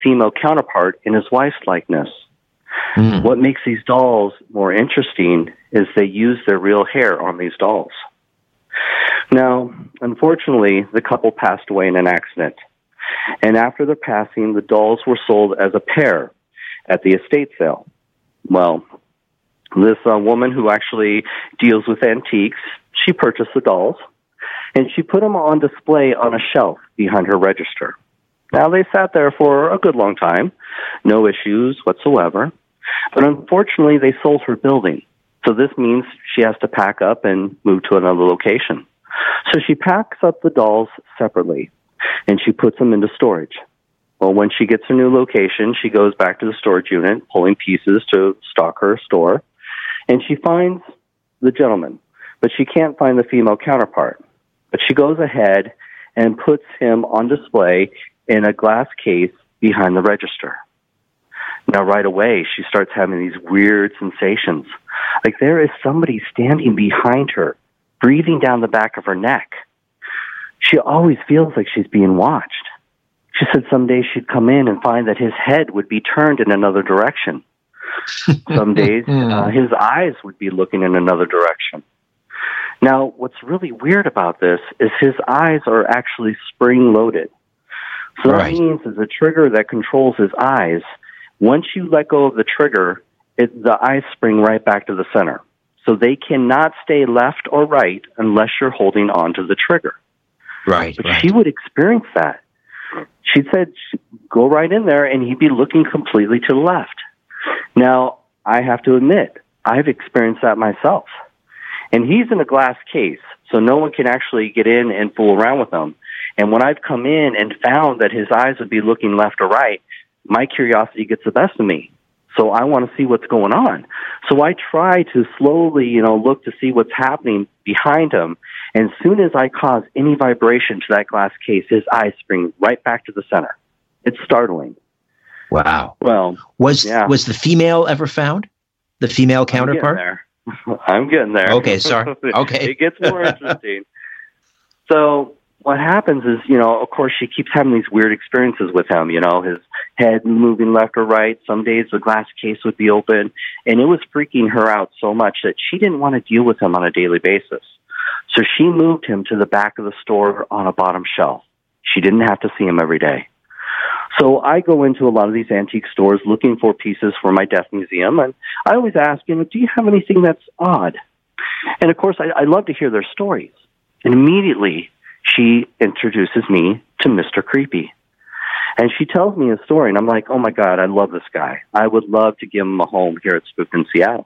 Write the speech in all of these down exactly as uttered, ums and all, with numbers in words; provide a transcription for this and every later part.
female counterpart in his wife's likeness. Mm. What makes these dolls more interesting is they use their real hair on these dolls. Now, unfortunately, the couple passed away in an accident. And after their passing, the dolls were sold as a pair at the estate sale. Well, this uh, woman who actually deals with antiques, she purchased the dolls, and she put them on display on a shelf behind her register. Now, they sat there for a good long time, no issues whatsoever. But unfortunately, they sold her building. So this means she has to pack up and move to another location. So she packs up the dolls separately, and she puts them into storage. Well, when she gets a new location, she goes back to the storage unit, pulling pieces to stock her store, and she finds the gentleman, but she can't find the female counterpart. But she goes ahead and puts him on display in a glass case behind the register. Now, right away, she starts having these weird sensations. Like there is somebody standing behind her, breathing down the back of her neck. She always feels like she's being watched. She said some days she'd come in and find that his head would be turned in another direction. Some days uh, his eyes would be looking in another direction. Now, what's really weird about this is his eyes are actually spring-loaded. So right. That means is a trigger that controls his eyes. Once you let go of the trigger, it, the eyes spring right back to the center. So they cannot stay left or right unless you're holding on to the trigger. Right. But right. she would experience that. She said, go right in there, and he'd be looking completely to the left. Now, I have to admit, I've experienced that myself. And he's in a glass case, so no one can actually get in and fool around with him. And when I've come in and found that his eyes would be looking left or right, my curiosity gets the best of me. So I want to see what's going on. So I try to slowly, you know, look to see what's happening behind him. And as soon as I cause any vibration to that glass case, his eyes spring right back to the center. It's startling. Wow. Well, was yeah. was the female ever found? The female counterpart? I'm getting there. I'm getting there. Okay, sorry. Okay. It gets more interesting. So what happens is, you know, of course, she keeps having these weird experiences with him, you know, his head moving left or right. Some days the glass case would be open, and it was freaking her out so much that she didn't want to deal with him on a daily basis. So she moved him to the back of the store on a bottom shelf. She didn't have to see him every day. So I go into a lot of these antique stores looking for pieces for my death museum, and I always ask, you know, do you have anything that's odd? And, of course, I, I love to hear their stories. And immediately she introduces me to Mister Creepy. And she tells me a story, and I'm like, oh, my God, I love this guy. I would love to give him a home here at Spooked in Seattle.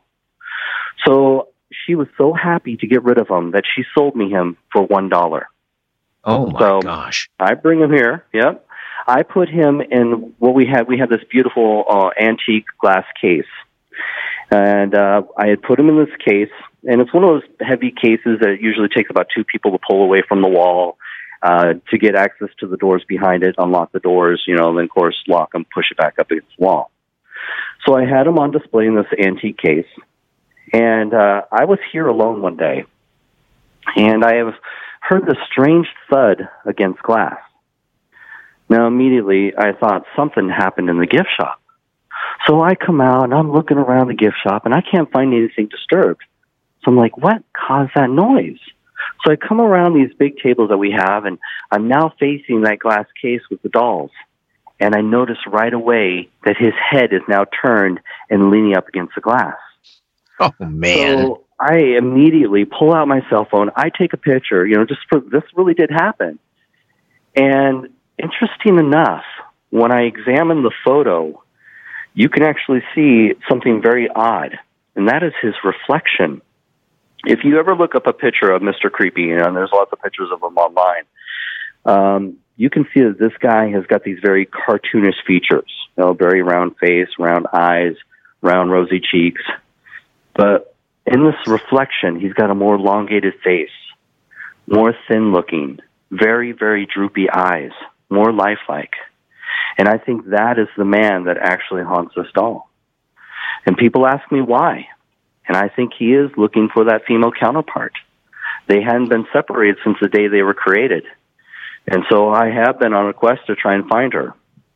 So she was so happy to get rid of him that she sold me him for one dollar. Oh, my so gosh. I bring him here, yep. I put him in what we had. We had this beautiful uh, antique glass case. And uh, I had put him in this case, and it's one of those heavy cases that it usually takes about two people to pull away from the wall uh, to get access to the doors behind it, unlock the doors, you know, and then, of course, lock them, push it back up against the wall. So I had him on display in this antique case, and uh, I was here alone one day, and I have heard this strange thud against glass. Now, immediately, I thought something happened in the gift shop. So I come out, and I'm looking around the gift shop, and I can't find anything disturbed. So I'm like, what caused that noise? So I come around these big tables that we have, and I'm now facing that glass case with the dolls. And I notice right away that his head is now turned and leaning up against the glass. Oh, man. So I immediately pull out my cell phone. I take a picture, you know, just for this really did happen. And interesting enough, when I examine the photo, you can actually see something very odd, and that is his reflection. If you ever look up a picture of Mister Creepy, you know, and there's lots of pictures of him online, um, you can see that this guy has got these very cartoonish features, you know, very round face, round eyes, round rosy cheeks. But in this reflection, he's got a more elongated face, more thin-looking, very, very droopy eyes, more lifelike. And I think that is the man that actually haunts this doll. And people ask me why. And I think he is looking for that female counterpart. They hadn't been separated since the day they were created. And so I have been on a quest to try and find her.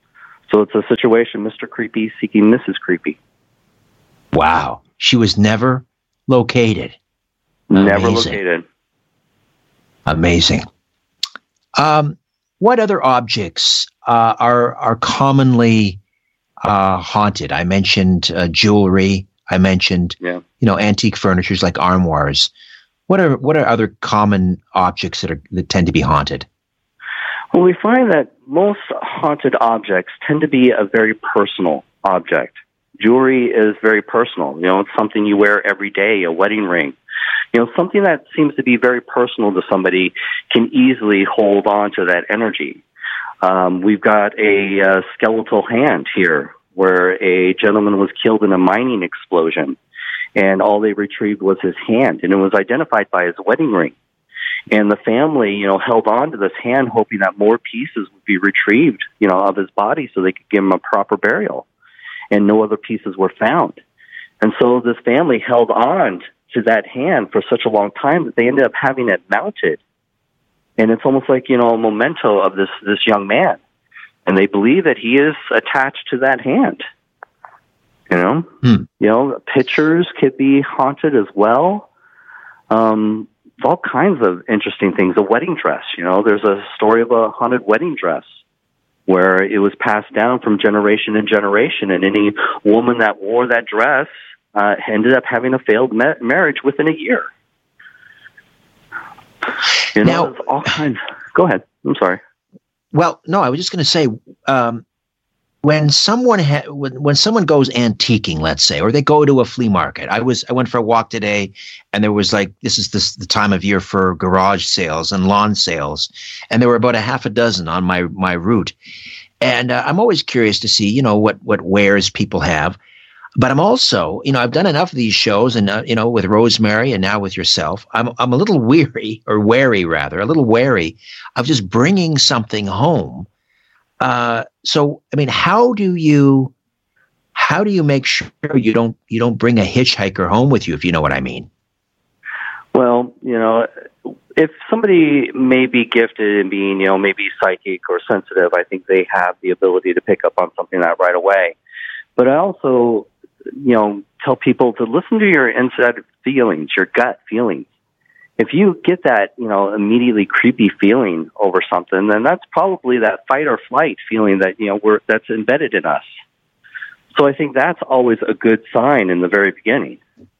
So it's a situation, Mister Creepy seeking Missus Creepy. Wow. She was never located. Never Amazing. located. Amazing. Um, what other objects uh, are are commonly uh, haunted? I mentioned uh, jewelry. I mentioned, yeah. you know, antique furnitures like armoires. What are what are other common objects that are that tend to be haunted? Well, we find that most haunted objects tend to be a very personal object. Jewelry is very personal. You know, it's something you wear every day, a wedding ring. You know, something that seems to be very personal to somebody can easily hold on to that energy. Um, we've got a uh, skeletal hand here where a gentleman was killed in a mining explosion, and all they retrieved was his hand, and it was identified by his wedding ring. And the family, you know, held on to this hand, hoping that more pieces would be retrieved, you know, of his body so they could give him a proper burial. And no other pieces were found. And so this family held on to that hand for such a long time that they ended up having it mounted. And it's almost like, you know, a memento of this, this young man. And they believe that he is attached to that hand. You know, hmm. you know, pictures could be haunted as well. Um, all kinds of interesting things. A wedding dress, you know, there's a story of a haunted wedding dress where it was passed down from generation to generation, and any woman that wore that dress uh, ended up having a failed ma- marriage within a year. You know, now, there's all kinds. Go ahead. I'm sorry. Well, no, I was just going to say, um, when someone ha- when, when someone goes antiquing, let's say, or they go to a flea market. I was I went for a walk today, and there was like this is this, the time of year for garage sales and lawn sales, and there were about a half a dozen on my my route. And uh, I'm always curious to see, you know, what what wares people have. But I'm also, you know, I've done enough of these shows, and uh, you know, with Rosemary and now with yourself, I'm I'm a little weary or wary rather, a little wary of just bringing something home. Uh, so, I mean, how do you, how do you make sure you don't, you don't bring a hitchhiker home with you, if you know what I mean? Well, you know, if somebody may be gifted in being, you know, maybe psychic or sensitive, I think they have the ability to pick up on something like that right away. But I also, you know, tell people to listen to your inside feelings, your gut feelings. If you get that, you know, immediately creepy feeling over something, then that's probably that fight or flight feeling that, you know, we're, that's embedded in us. So I think that's always a good sign in the very beginning.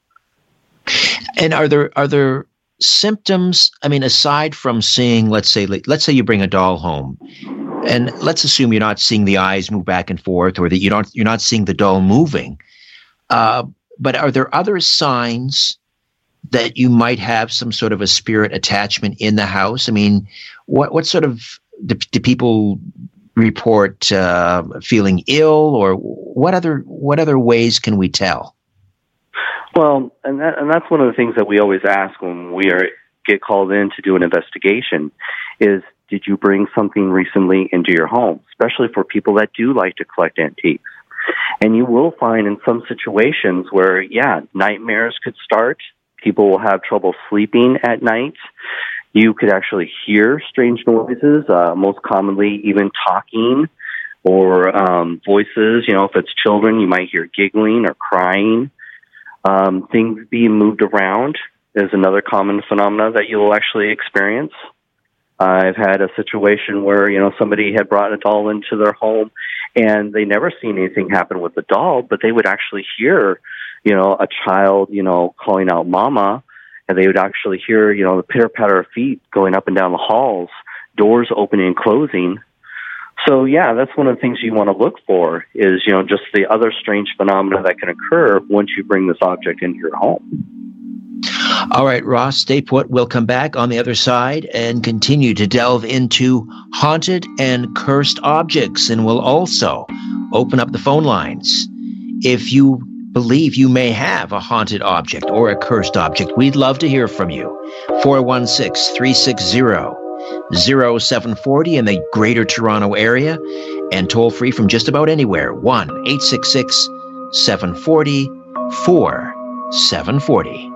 And are there are there symptoms? I mean, aside from seeing, let's say, let's say you bring a doll home, and let's assume you're not seeing the eyes move back and forth, or that you don't you're not seeing the doll moving. Uh, but are there other signs that you might have some sort of a spirit attachment in the house? I mean, what what sort of do, do people report uh, feeling ill, or what other what other ways can we tell? Well, and that, and that's one of the things that we always ask when we are get called in to do an investigation is, did you bring something recently into your home, especially for people that do like to collect antiques? And you will find in some situations where, yeah, nightmares could start. People will have trouble sleeping at night. You could actually hear strange noises, uh, most commonly even talking or um, voices. You know, if it's children, you might hear giggling or crying. Um, things being moved around is another common phenomena that you'll actually experience. Uh, I've had a situation where, you know, somebody had brought a doll into their home and they never seen anything happen with the doll, but they would actually hear, you know, a child, you know, calling out mama, and they would actually hear, you know, the pitter-patter of feet going up and down the halls, doors opening and closing. So, yeah, that's one of the things you want to look for is, you know, just the other strange phenomena that can occur once you bring this object into your home. All right, Ross, stay put. We'll come back on the other side and continue to delve into haunted and cursed objects, and we'll also open up the phone lines. If you believe you may have a haunted object or a cursed object, we'd love to hear from you. four one six, three six zero, zero seven four zero in the Greater Toronto Area, and toll free from just about anywhere, one eight six six, seven four zero, four seven four zero.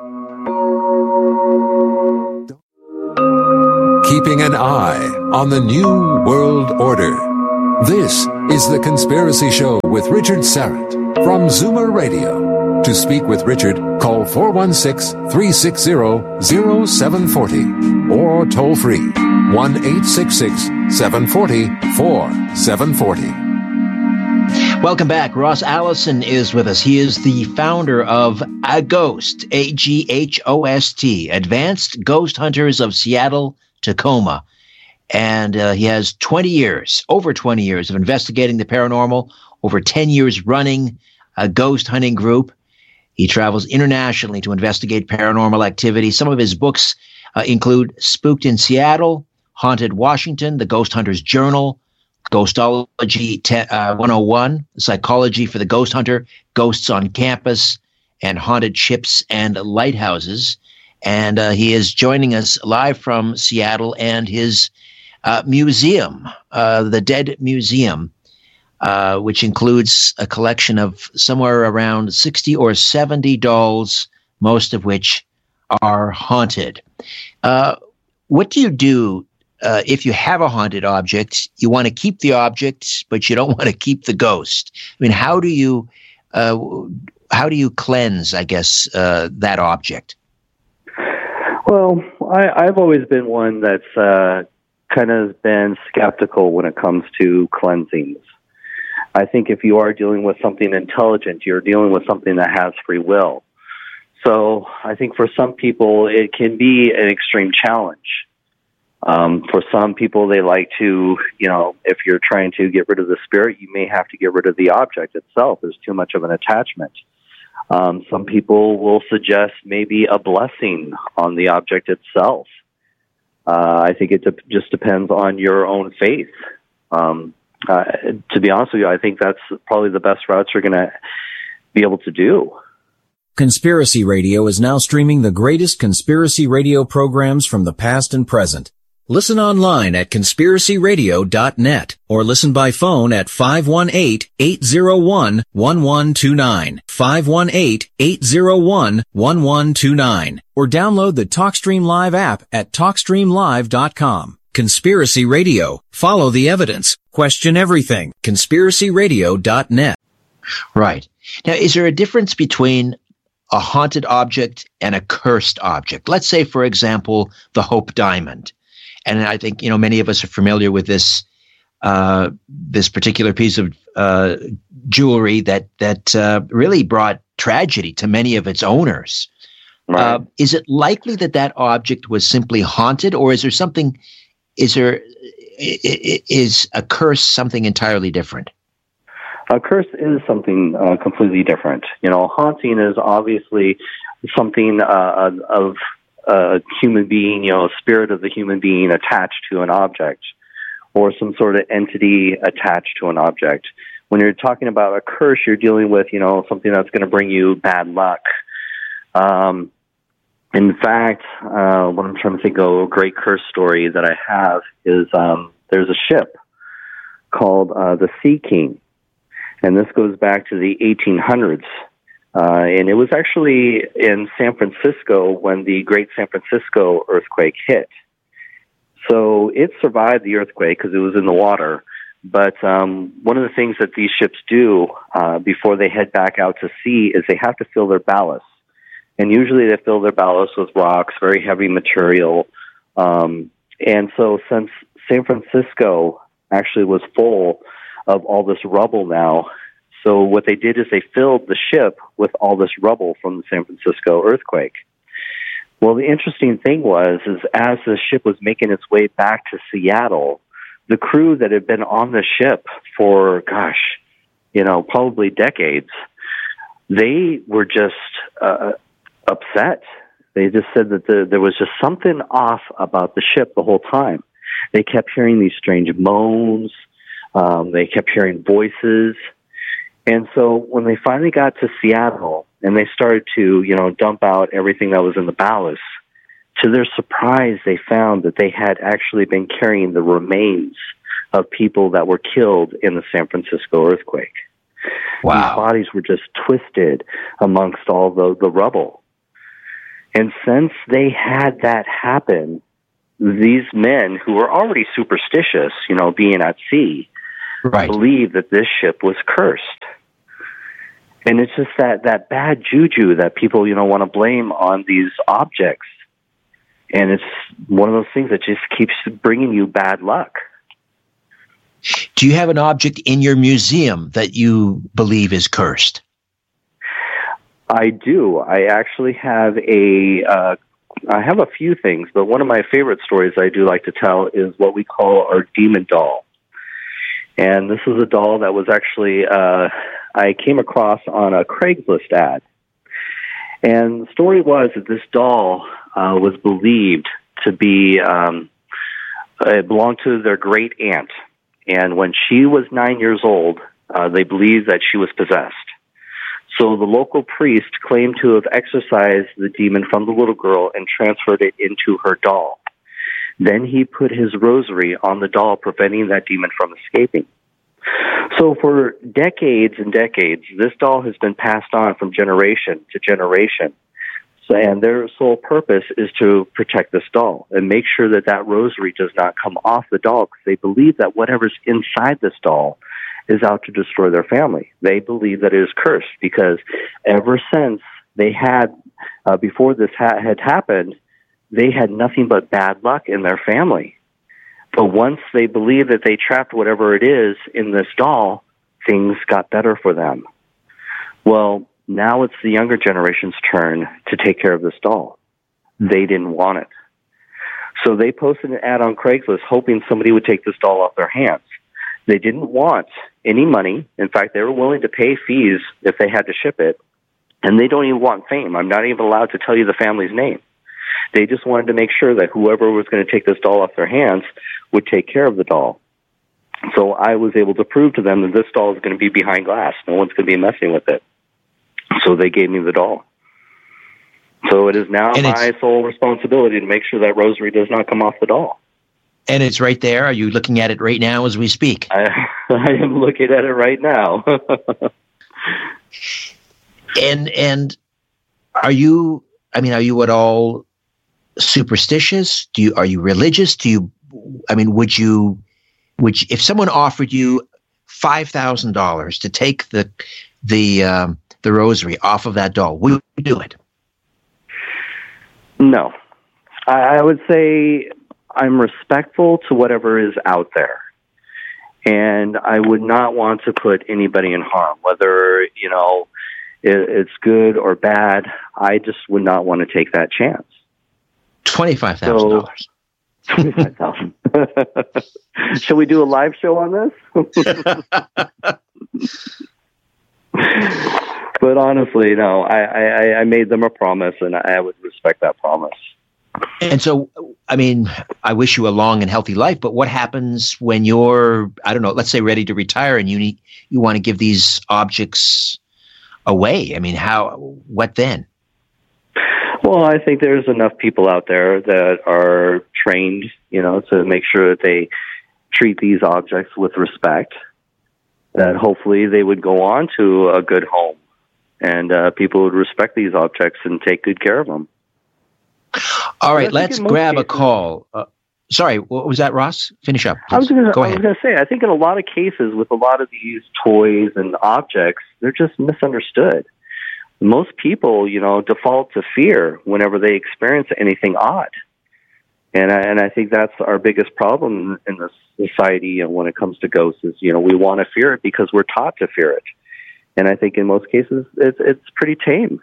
Keeping an eye on the New World Order. This is The Conspiracy Show with Richard Syrett from Zoomer Radio. To speak with Richard, call four one six, three six zero, zero seven four zero or toll free one eight six six, seven four zero, four seven four zero. Welcome back. Ross Allison is with us. He is the founder of AGHOST, A G H O S T, Advanced Ghost Hunters of Seattle, Tacoma. And uh, he has twenty years, over twenty years of investigating the paranormal, over ten years running a ghost hunting group. He travels internationally to investigate paranormal activity. Some of his books uh, include Spooked in Seattle, Haunted Washington, The Ghost Hunter's Journal, Ghostology uh, one oh one, Psychology for the Ghost Hunter, Ghosts on Campus, and Haunted Ships and Lighthouses. And uh, he is joining us live from Seattle and his Uh, museum, uh, the Dead Museum, uh, which includes a collection of somewhere around sixty or seventy dolls, most of which are haunted. Uh, what do you do uh, if you have a haunted object? You want to keep the object, but you don't want to keep the ghost. I mean, how do you uh, how do you cleanse, I guess, uh, that object? Well, I, I've always been one that's uh, kind of been skeptical when it comes to cleansings. I think if you are dealing with something intelligent, you're dealing with something that has free will. So I think for some people, it can be an extreme challenge. Um, for some people, they like to, you know, if you're trying to get rid of the spirit, you may have to get rid of the object itself. There's too much of an attachment. Um, some people will suggest maybe a blessing on the object itself. Uh, I think it de- just depends on your own faith. Um, uh, to be honest with you, I think that's probably the best routes you're going to be able to do. Conspiracy Radio is now streaming the greatest conspiracy radio programs from the past and present. Listen online at conspiracy radio dot net or listen by phone at five one eight, eight zero one, one one two nine, five one eight, eight zero one, one one two nine, or download the TalkStream Live app at talk stream live dot com. Conspiracy Radio. Follow the evidence. Question everything. conspiracy radio dot net. Right. Now, is there a difference between a haunted object and a cursed object? Let's say, for example, the Hope Diamond. And I think, you know, many of us are familiar with this uh, this particular piece of uh, jewelry that that uh, really brought tragedy to many of its owners. Right. Uh, is it likely that that object was simply haunted, or is there something? Is there is a curse something entirely different? A curse is something uh, completely different. You know, haunting is obviously something uh, of a human being, you know, a spirit of the human being attached to an object, or some sort of entity attached to an object. When you're talking about a curse, you're dealing with, you know, something that's going to bring you bad luck. Um, in fact, uh, what I'm trying to think of, a great curse story that I have is um, there's a ship called uh, the Sea King, and this goes back to the eighteen hundreds. Uh, and it was actually in San Francisco when the Great San Francisco earthquake hit. So it survived the earthquake because it was in the water. But um, one of the things that these ships do uh, before they head back out to sea is they have to fill their ballast. And usually they fill their ballast with rocks, very heavy material. Um, and so since San Francisco actually was full of all this rubble now, so what they did is they filled the ship with all this rubble from the San Francisco earthquake. Well, the interesting thing was, is as the ship was making its way back to Seattle, the crew that had been on the ship for, gosh, you know, probably decades, they were just uh, upset. They just said that the, there was just something off about the ship the whole time. They kept hearing these strange moans. Um, they kept hearing voices. And so when they finally got to Seattle and they started to, you know, dump out everything that was in the ballast, to their surprise, they found that they had actually been carrying the remains of people that were killed in the San Francisco earthquake. Wow. These bodies were just twisted amongst all the, the rubble. And since they had that happen, these men who were already superstitious, you know, being at sea, right. believed that this ship was cursed. And it's just that, that bad juju that people, you know, want to blame on these objects. And it's one of those things that just keeps bringing you bad luck. Do you have an object in your museum that you believe is cursed? I do. I actually have a, uh, I have a few things, but one of my favorite stories I do like to tell is what we call our demon doll. And this is a doll that was actually, uh, I came across on a Craigslist ad. And the story was that this doll uh, was believed to be, um, it belonged to their great aunt. And when she was nine years old, uh, they believed that she was possessed. So the local priest claimed to have exorcised the demon from the little girl and transferred it into her doll. Then he put his rosary on the doll, preventing that demon from escaping. So for decades and decades, this doll has been passed on from generation to generation. So, and their sole purpose is to protect this doll and make sure that that rosary does not come off the doll, because they believe that whatever's inside this doll is out to destroy their family. They believe that it is cursed because ever since they had, uh, before this ha- had happened, they had nothing but bad luck in their family. But once they believed that they trapped whatever it is in this doll, things got better for them. Well, now it's the younger generation's turn to take care of this doll. They didn't want it. So they posted an ad on Craigslist hoping somebody would take this doll off their hands. They didn't want any money. In fact, they were willing to pay fees if they had to ship it. And they don't even want fame. I'm not even allowed to tell you the family's name. They just wanted to make sure that whoever was going to take this doll off their hands would take care of the doll. So I was able to prove to them that this doll is going to be behind glass. No one's going to be messing with it. So they gave me the doll. So it is now and my sole responsibility to make sure that rosary does not come off the doll. And it's right there. Are you looking at it right now as we speak? I, I am looking at it right now. and and are you? I mean, are you at all superstitious? Do you? Are you religious? Do you? I mean, would you? Would you, if someone offered you five thousand dollars to take the the um, the rosary off of that doll, would you do it? No, I, I would say I'm respectful to whatever is out there. And I would not want to put anybody in harm, whether, you know, it, it's good or bad. I just would not want to take that chance. twenty-five thousand dollars. So, twenty-five thousand dollars. Shall we do a live show on this? But honestly, no, I, I, I made them a promise, and I would respect that promise. And so, I mean, I wish you a long and healthy life, but what happens when you're, I don't know, let's say ready to retire and you need, you want to give these objects away? I mean, how, what then? Well, I think there's enough people out there that are trained, you know, to make sure that they treat these objects with respect, that hopefully they would go on to a good home, and uh, people would respect these objects and take good care of them. All right, let's grab cases, a call. Uh, sorry, what was that, Ross? Finish up. Please. I was going Go to say, I think in a lot of cases with a lot of these toys and objects, they're just misunderstood. Most people, you know, default to fear whenever they experience anything odd. And I, and I think that's our biggest problem in this society, you know, when it comes to ghosts is, you know, we want to fear it because we're taught to fear it. And I think in most cases, it's, it's pretty tame.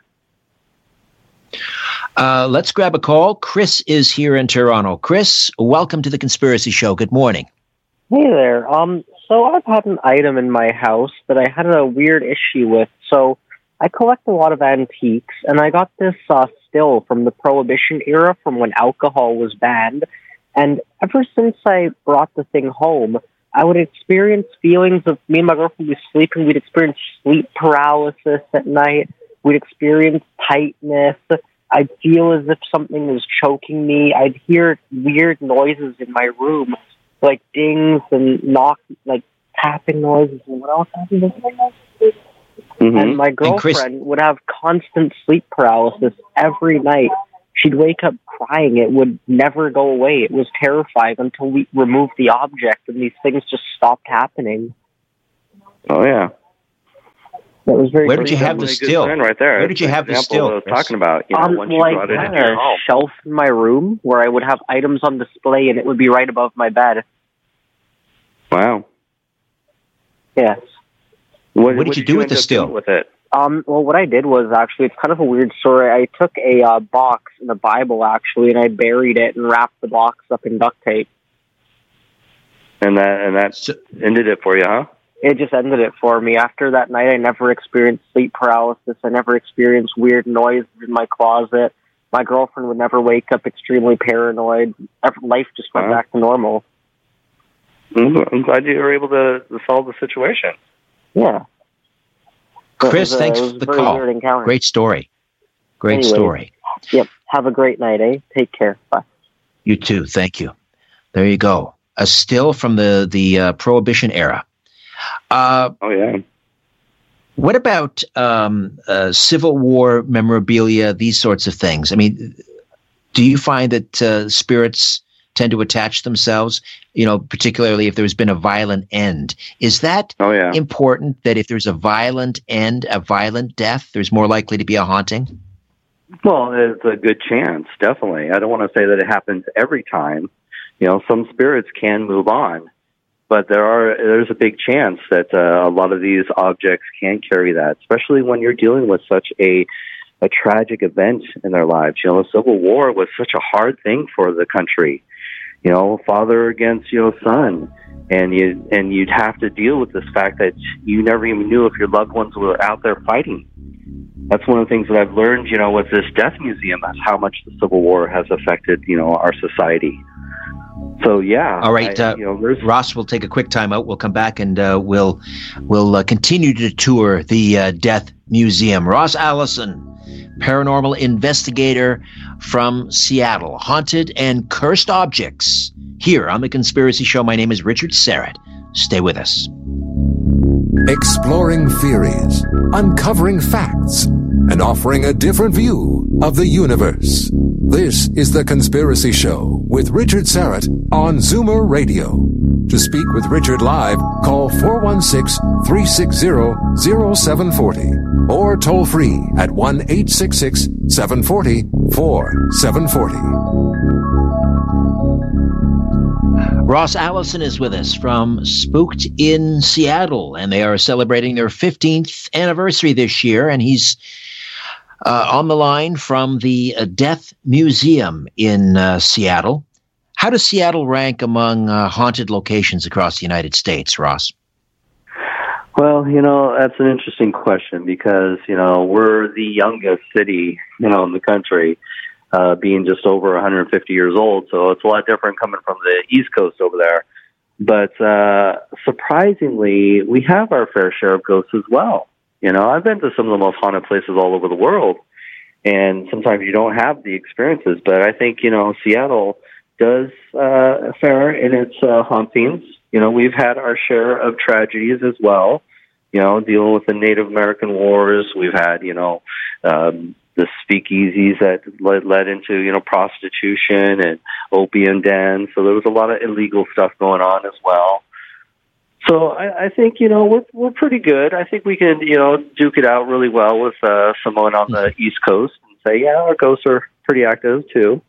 Uh, let's grab a call. Chris is here in Toronto. Chris, welcome to the Conspiracy Show. Good morning. Hey there. Um, so I've had an item in my house that I had a weird issue with. So I collect a lot of antiques, and I got this uh, still from the Prohibition era, from when alcohol was banned. And ever since I brought the thing home, I would experience feelings of, me and my girlfriend would be sleeping, we'd experience sleep paralysis at night, we'd experience tightness, I'd feel as if something was choking me, I'd hear weird noises in my room, like dings and knock, like tapping noises, and what else happened? Mm-hmm. And my girlfriend and Chris- would have constant sleep paralysis every night. She'd wake up crying. It would never go away. It was terrifying until we removed the object and these things just stopped happening. Oh, yeah. That was very Where did you cool. have the Definitely a good still? sign right there. Where did you That's have an the example still, I was Chris? talking about. You know, Um, once well, you I brought it had into your a home. shelf in my room where I would have items on display, and it would be right above my bed. Wow. Yes. What did you do with end the up still? doing with it? Um, well, what I did was actually, it's kind of a weird story. I took a uh, box in the Bible, actually, and I buried it and wrapped the box up in duct tape. And that and that So- ended it for you, huh? It just ended it for me. After that night, I never experienced sleep paralysis. I never experienced weird noises in my closet. My girlfriend would never wake up extremely paranoid. Ev- Life just went Wow. back to normal. I'm glad you were able to, to solve the situation. Yeah. Chris, It was a- thanks it was for a the very call. weird encounter. Great story. Great Anyway. story. Yep. Have a great night, eh? Take care. Bye. You too. Thank you. There you go. A still from the the uh, Prohibition era. Uh, Oh, yeah. what about um, uh, Civil War memorabilia? These sorts of things. I mean, do you find that uh, spirits tend to attach themselves? You know, particularly if there's been a violent end. Is that Oh, yeah. important? That if there's a violent end, a violent death, there's more likely to be a haunting? Well, it's a good chance, definitely. I don't want to say that it happens every time. You know, some spirits can move on, but there are there's a big chance that uh, a lot of these objects can carry that, especially when you're dealing with such a a tragic event in their lives. You know, the Civil War was such a hard thing for the country. You know, father against, you know, son. And you and you'd have to deal with this fact that you never even knew if your loved ones were out there fighting. That's one of the things that I've learned, you know, with this death museum, that's how much the Civil War has affected, you know, our society. So, yeah. All right, I, uh, you know, there's, Ross, we'll take a quick time out. We'll come back and uh, we'll we'll uh, continue to tour the uh, Death Museum. Ross Allison, paranormal investigator from Seattle. Haunted and cursed objects. Here on The Conspiracy Show, my name is Richard Syrett. Stay with us. Exploring theories, uncovering facts, and offering a different view of the universe. This is The Conspiracy Show with Richard Syrett on Zoomer Radio. To speak with Richard live, call four one six, three six zero, zero seven four zero or toll free at one eight six six, seven four zero, four seven four zero. Ross Allison is with us from Spooked in Seattle, and they are celebrating their fifteenth anniversary this year, and he's uh, on the line from the uh, Death Museum in uh, Seattle. How does Seattle rank among uh, haunted locations across the United States, Ross? well, you know, that's an interesting question because, you know, we're the youngest city, you know, in the country. Uh, being just over one hundred fifty years old, so it's a lot different coming from the East Coast over there. But uh, surprisingly, we have our fair share of ghosts as well. You know, I've been to some of the most haunted places all over the world, and sometimes you don't have the experiences. But I think, you know, Seattle does uh, fare in its uh, hauntings. You know, we've had our share of tragedies as well. You know, dealing with the Native American wars, we've had, you know, um, the speakeasies that led, led into, you know, prostitution and opium dens. So there was a lot of illegal stuff going on as well. So I, I think, you know, we're we're pretty good. I think we can, you know, duke it out really well with uh, someone on the East Coast and say, yeah, our ghosts are pretty active too.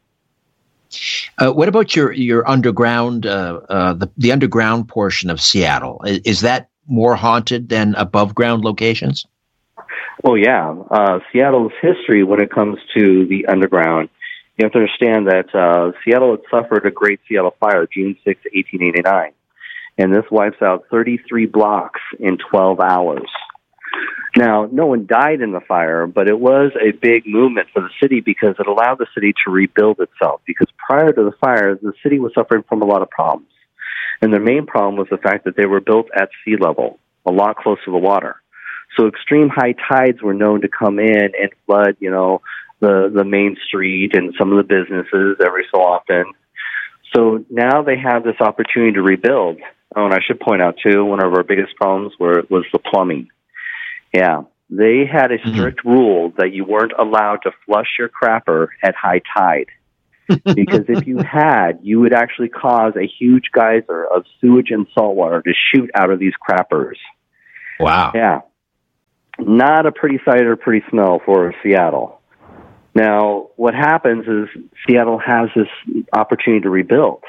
Uh, what about your your underground, uh, uh, the the underground portion of Seattle? Is, is that more haunted than above ground locations? Oh, yeah. Uh, Seattle's history when it comes to the underground, you have to understand that uh, Seattle had suffered a Great Seattle Fire, June sixth, eighteen eighty-nine. And this wipes out thirty-three blocks in twelve hours. Now, no one died in the fire, but it was a big movement for the city because it allowed the city to rebuild itself. Because prior to the fire, the city was suffering from a lot of problems. And their main problem was the fact that they were built at sea level, a lot closer to the water. So extreme high tides were known to come in and flood, you know, the, the main street and some of the businesses every so often. So now they have this opportunity to rebuild. Oh, and I should point out, too, one of our biggest problems were, was the plumbing. Yeah, they had a strict mm-hmm. rule that you weren't allowed to flush your crapper at high tide. Because if you had, you would actually cause a huge geyser of sewage and salt water to shoot out of these crappers. Wow. Yeah. Not a pretty sight or pretty smell for Seattle. Now, what happens is Seattle has this opportunity to rebuild.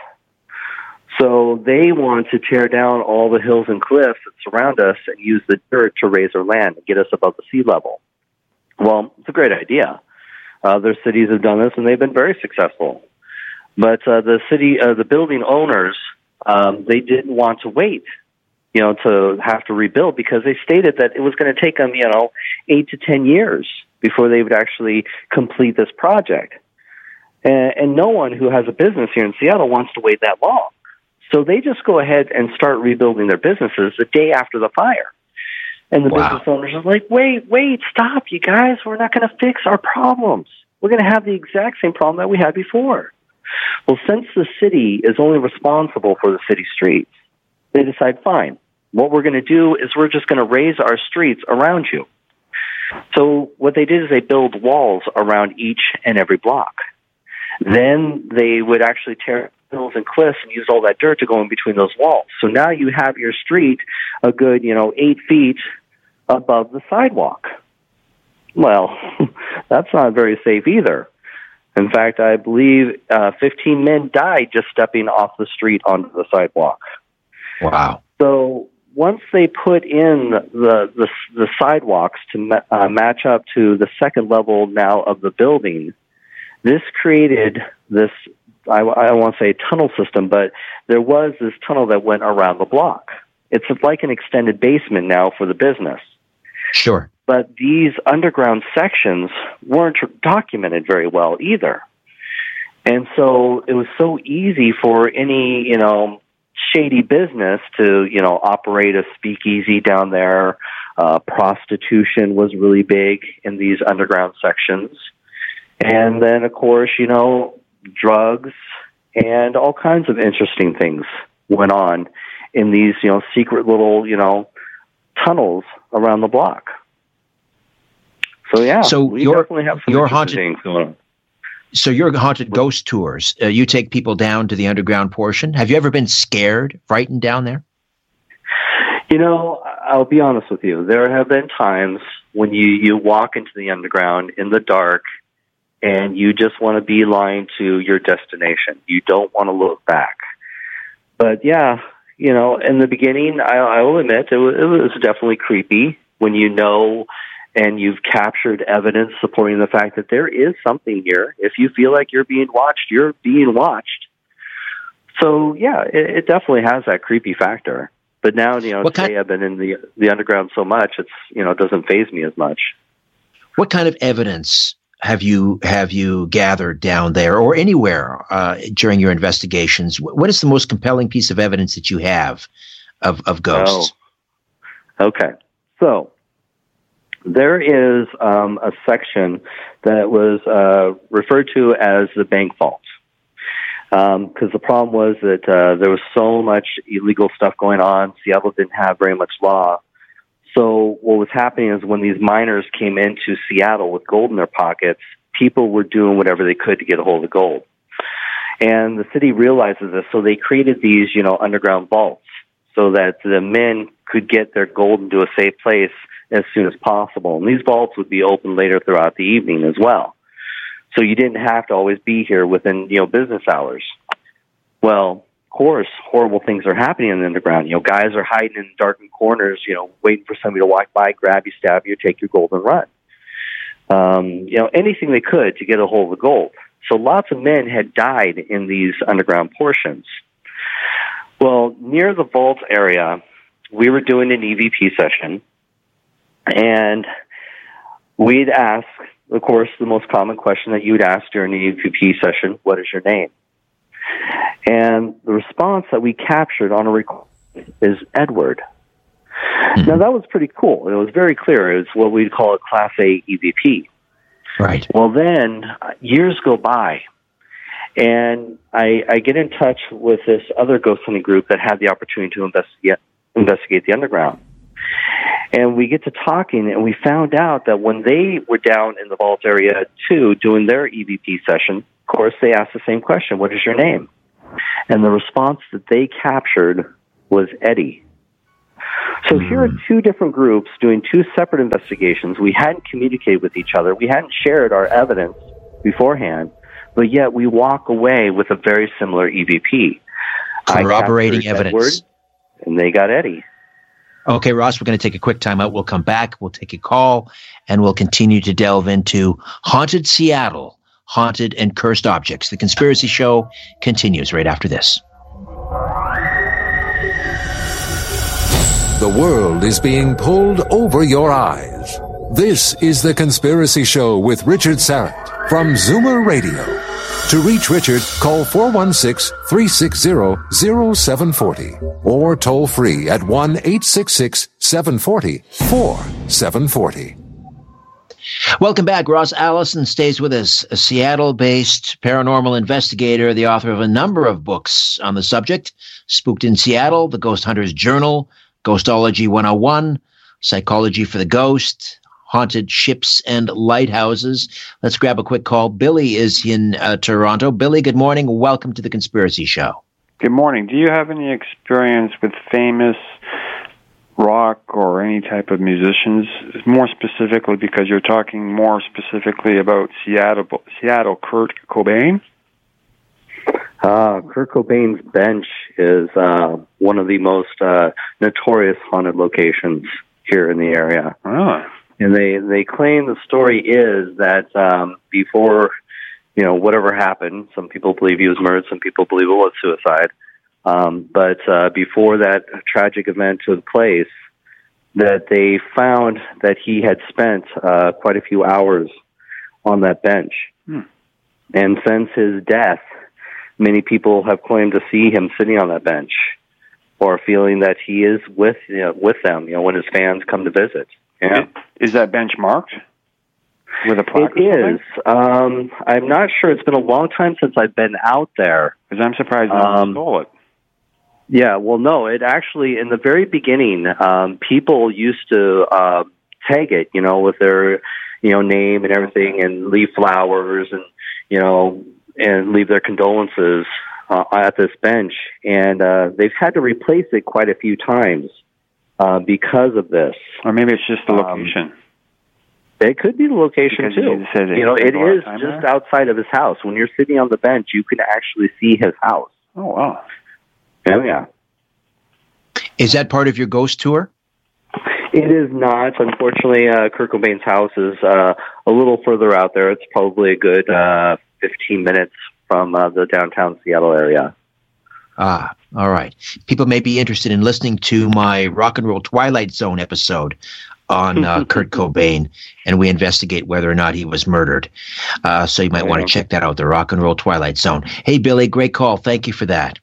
So they want to tear down all the hills and cliffs that surround us and use the dirt to raise our land and get us above the sea level. Well, it's a great idea. Other cities have done this, and they've been very successful. But uh, the city, uh, the building owners, um, they didn't want to wait, you know, to have to rebuild, because they stated that it was going to take them, you know, eight to ten years before they would actually complete this project. And, and no one who has a business here in Seattle wants to wait that long. So they just go ahead and start rebuilding their businesses the day after the fire. And the wow. business owners are like, wait, wait, stop, you guys. We're not going to fix our problems. We're going to have the exact same problem that we had before. Well, since the city is only responsible for the city streets, they decide, fine, what we're going to do is we're just going to raise our streets around you. So what they did is they build walls around each and every block. Then they would actually tear hills and cliffs and use all that dirt to go in between those walls. So now you have your street a good, you know, eight feet above the sidewalk. Well, that's not very safe either. In fact, I believe uh, fifteen men died just stepping off the street onto the sidewalk. Wow. So once they put in the the, the sidewalks to ma- uh, match up to the second level now of the building, this created this, I, I don't want to say tunnel system, but there was this tunnel that went around the block. It's like an extended basement now for the business. Sure. But these underground sections weren't documented very well either. And so it was so easy for any, you know, shady business to, you know, operate a speakeasy down there. Uh, prostitution was really big in these underground sections. And then, of course, you know, drugs and all kinds of interesting things went on in these, you know, secret little, you know, tunnels around the block. So, yeah, so we your, definitely have some your interesting haunted, things going on. So your haunted ghost tours, uh, you take people down to the underground portion. Have you ever been scared, frightened down there? You know, I'll be honest with you. There have been times when you, you walk into the underground in the dark and you just want to beeline to your destination. You don't want to look back. But, yeah, you know, in the beginning, I, I will admit, it was, it was definitely creepy when you know and you've captured evidence supporting the fact that there is something here. If you feel like you're being watched, you're being watched. So, yeah, it, it definitely has that creepy factor. But now, you know, today I've been in the the underground so much, it's, you know, it doesn't faze me as much. What kind of evidence have you have you gathered down there or anywhere uh, during your investigations? What is the most compelling piece of evidence that you have of, of ghosts? Oh. Okay. So there is um, a section that was uh, referred to as the bank vault. Because um, the problem was that uh, there was so much illegal stuff going on. Seattle didn't have very much law. So what was happening is when these miners came into Seattle with gold in their pockets, people were doing whatever they could to get a hold of gold. And the city realizes this, so they created these, you know, underground vaults so that the men could get their gold into a safe place as soon as possible. And these vaults would be open later throughout the evening as well. So you didn't have to always be here within, you know, business hours. Well, of course, horrible things are happening in the underground. You know, guys are hiding in darkened corners, you know, waiting for somebody to walk by, grab you, stab you, take your gold and run. Um, you know, anything they could to get a hold of the gold. So lots of men had died in these underground portions. Well, near the vault area, we were doing an E V P session, and we'd ask, of course, the most common question that you would ask during an E V P session, what is your name? And the response that we captured on a recording is Edward. Mm-hmm. Now, that was pretty cool. It was very clear. It's what we'd call a Class A E V P. Right. Well, then, years go by, and I, I get in touch with this other ghost hunting group that had the opportunity to investigate, investigate the underground. And we get to talking, and we found out that when they were down in the vault area, too, doing their E V P session, of course, they asked the same question, what is your name? And the response that they captured was Eddie. So mm. here are two different groups doing two separate investigations. We hadn't communicated with each other. We hadn't shared our evidence beforehand, but yet we walk away with a very similar E V P. Corroborating evidence. Edward, and they got Eddie. Okay, Ross, we're going to take a quick time out. We'll come back. We'll take a call, and we'll continue to delve into Haunted Seattle, Haunted and Cursed Objects. The Conspiracy Show continues right after this. The world is being pulled over your eyes. This is The Conspiracy Show with Richard Syrett from Zoomer Radio. To reach Richard, call four one six, three six zero, zero seven four zero or toll free at one eight six six, seven four zero, four seven four zero. Welcome back. Ross Allison stays with us, a Seattle-based paranormal investigator, the author of a number of books on the subject: Spooked in Seattle, The Ghost Hunter's Journal, Ghostology one oh one, Psychology for the Ghost, Haunted Ships and Lighthouses. Let's grab a quick call. Billy is in uh, Toronto. Billy, good morning. Welcome to The Conspiracy Show. Good morning. Do you have any experience with famous rock or any type of musicians? More specifically, because you're talking more specifically about Seattle, Seattle Kurt Cobain? Uh, Kurt Cobain's bench is uh, one of the most uh, notorious haunted locations here in the area. Oh. And they, they claim the story is that um, before, you know, whatever happened, some people believe he was murdered, some people believe it was suicide. Um, but uh, before that tragic event took place, that they found that he had spent uh, quite a few hours on that bench. Hmm. And since his death, many people have claimed to see him sitting on that bench or feeling that he is with you know, with them, you know, when his fans come to visit. Yeah. Is that bench marked with a plaque? It is. Um, I'm not sure. It's been a long time since I've been out there. Because I'm surprised no one um, stole it. Yeah, well, no. It actually, in the very beginning, um, people used to uh, tag it, you know, with their, you know, name and everything, and leave flowers and, you know, and leave their condolences uh, at this bench. And uh, they've had to replace it quite a few times. Uh, because of this. Or maybe it's just the location. Um, it could be the location, because too. You, you know, it is just there? outside of his house. When you're sitting on the bench, you can actually see his house. Oh, wow. Oh, yeah. Is that part of your ghost tour? It is not. Unfortunately, uh, Kurt Cobain's house is uh, a little further out there. It's probably a good uh, fifteen minutes from uh, the downtown Seattle area. Ah, all right. People may be interested in listening to my Rock and Roll Twilight Zone episode on uh, Kurt Cobain, and we investigate whether or not he was murdered. Uh, so you might want to check that out, the Rock and Roll Twilight Zone. Hey, Billy, great call. Thank you for that.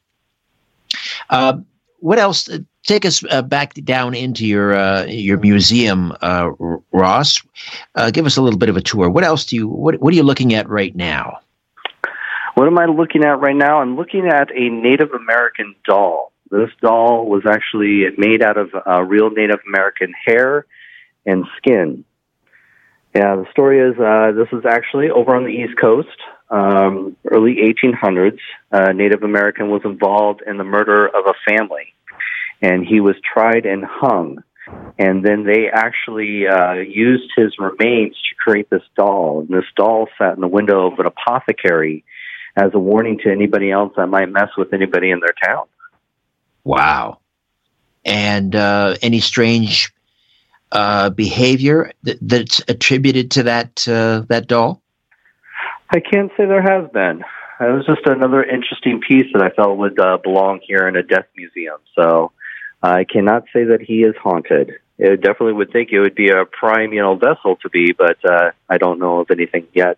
Uh, what else? Take us uh, back down into your uh, your museum, uh, Ross. Uh, give us a little bit of a tour. What else do you? What What are you looking at right now? What am I looking at right now? I'm looking at a Native American doll. This doll was actually made out of uh, real Native American hair and skin. Yeah, the story is uh, this is actually over on the East Coast, um, early eighteen hundreds. Uh, Native American was involved in the murder of a family, and he was tried and hung. And then they actually uh, used his remains to create this doll. And this doll sat in the window of an apothecary as a warning to anybody else that might mess with anybody in their town. Wow. And uh, any strange uh, behavior that, that's attributed to that uh, that doll? I can't say there has been. It was just another interesting piece that I felt would uh, belong here in a death museum. So I cannot say that he is haunted. It definitely would think it would be a prime, you know, vessel to be, but uh, I don't know of anything yet.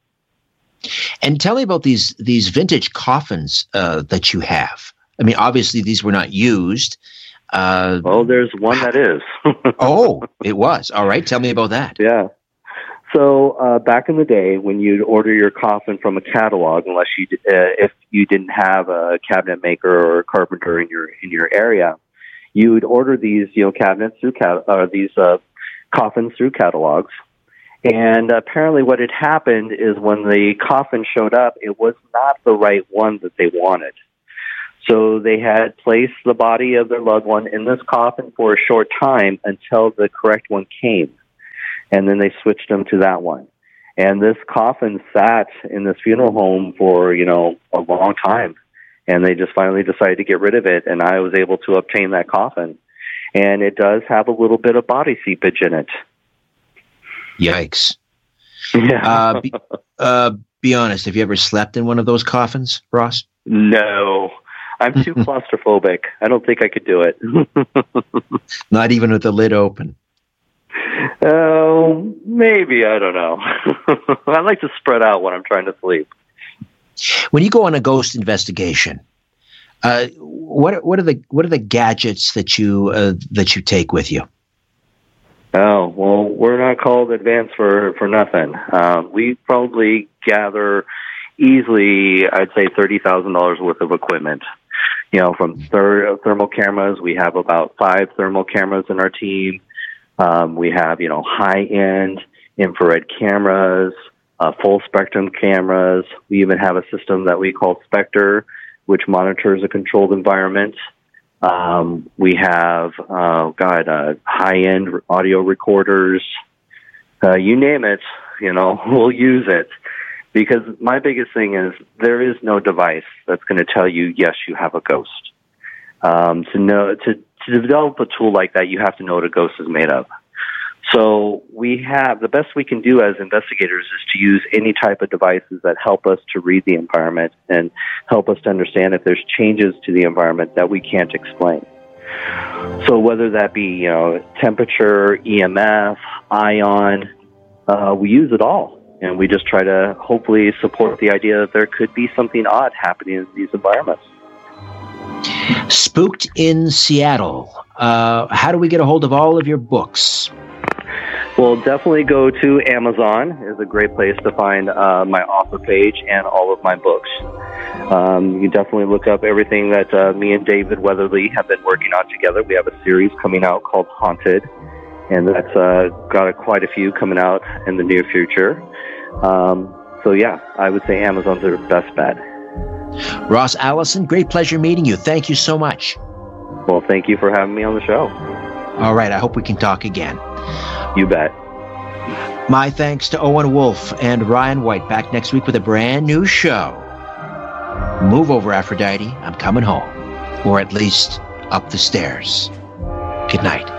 And tell me about these these vintage coffins uh, that you have. I mean, obviously these were not used. Uh, well, there's one that is. Oh, it was. All right. Tell me about that. Yeah. So uh, back in the day, when you'd order your coffin from a catalog, unless you uh, if you didn't have a cabinet maker or a carpenter in your in your area, you would order these you know cabinets through cat or these uh, coffins through catalogs. And apparently what had happened is when the coffin showed up, it was not the right one that they wanted. So they had placed the body of their loved one in this coffin for a short time until the correct one came. And then they switched them to that one. And this coffin sat in this funeral home for, you know, a long time. And they just finally decided to get rid of it. And I was able to obtain that coffin. And it does have a little bit of body seepage in it. Yikes. Yeah. uh, be, uh, be honest, have you ever slept in one of those coffins, Ross? No. I'm too claustrophobic. I don't think I could do it. Not even with the lid open? Oh, maybe. I don't know. I like to spread out when I'm trying to sleep. When you go on a ghost investigation, uh, what what are the what are the gadgets that you uh, that you take with you? Oh, well, we're not called advanced for, for nothing. Um, we probably gather easily, I'd say, thirty thousand dollars worth of equipment. You know, from ther- thermal cameras, we have about five thermal cameras in our team. Um, we have, you know, high-end infrared cameras, uh, full-spectrum cameras. We even have a system that we call Spectre, which monitors a controlled environment. Um, we have, uh, God, uh, high-end audio recorders. Uh, you name it, you know, we'll use it. Because my biggest thing is there is no device that's going to tell you, yes, you have a ghost. Um, to know to, to develop a tool like that, you have to know what a ghost is made of. So we have the best we can do as investigators is to use any type of devices that help us to read the environment and help us to understand if there's changes to the environment that we can't explain. So whether that be, you know, temperature, E M F, ion, uh, we use it all. And we just try to hopefully support the idea that there could be something odd happening in these environments. Spooked in Seattle. Uh, how do we get a hold of all of your books? Well, definitely go to Amazon. It's a great place to find uh, my author page and all of my books. Um, you can definitely look up everything that uh, me and David Weatherly have been working on together. We have a series coming out called Haunted, and that's uh, got a, quite a few coming out in the near future. Um, so, yeah, I would say Amazon's their best bet. Ross Allison, great pleasure meeting you. Thank you so much. Well, thank you for having me on the show. All right, I hope we can talk again. You bet. My thanks to Owen Wolf and Ryan White. Back next week with a brand new show. Move over, Aphrodite. I'm coming home. Or at least up the stairs. Good night.